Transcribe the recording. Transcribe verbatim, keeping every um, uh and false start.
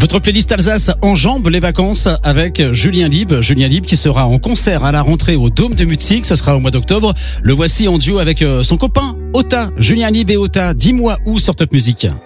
Votre playlist Alsace enjambe les vacances avec Julien Lieb. Julien Lieb qui sera en concert à la rentrée au Dôme de Mutzig. Ce sera au mois d'octobre. Le voici en duo avec son copain Ota. Julien Lieb et Ota. Dis-moi où sur Top Music.